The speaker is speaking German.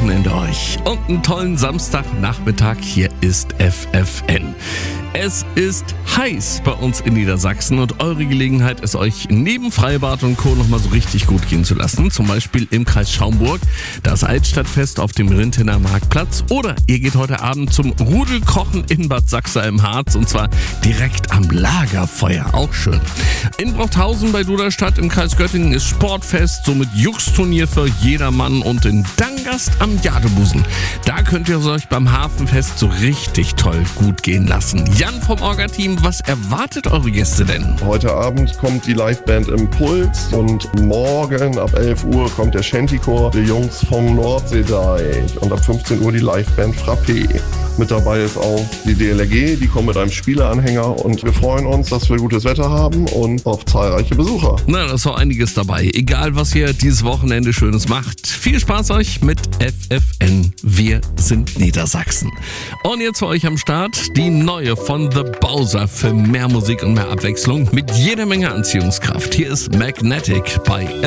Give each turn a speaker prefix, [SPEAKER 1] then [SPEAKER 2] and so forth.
[SPEAKER 1] Wochenende euch und einen tollen Samstagnachmittag. Hier ist FFN. Es ist heiß bei uns in Niedersachsen und eure Gelegenheit ist euch neben Freibad und Co. nochmal so richtig gut gehen zu lassen. Zum Beispiel im Kreis Schaumburg, das Altstadtfest auf dem Rintener Marktplatz. Oder ihr geht heute Abend zum Rudelkochen in Bad Sachsa im Harz und zwar direkt am Lagerfeuer. Auch schön. In Brochthausen bei Duderstadt im Kreis Göttingen ist Sportfest, somit Jux-Turnier für jedermann und in Dangast am Jadebusen. Da könnt ihr es euch beim Hafenfest so richtig toll gut gehen lassen. Jan vom Orga-Team, was erwartet eure Gäste denn?
[SPEAKER 2] Heute Abend kommt die Liveband Impuls und morgen ab 11 Uhr kommt der Shantychor, die Jungs vom Nordseedeich und ab 15 Uhr die Liveband Frappé. Mit dabei ist auch die DLRG, die kommen mit einem Spieleanhänger und wir freuen uns, dass wir gutes Wetter haben und auf zahlreiche Besucher.
[SPEAKER 1] Na, da ist auch einiges dabei. Egal, was ihr dieses Wochenende Schönes macht. Viel Spaß euch mit FFN. Wir sind Niedersachsen. Und jetzt für euch am Start die neue von The Bowser für mehr Musik und mehr Abwechslung mit jeder Menge Anziehungskraft. Hier ist Magnetic bei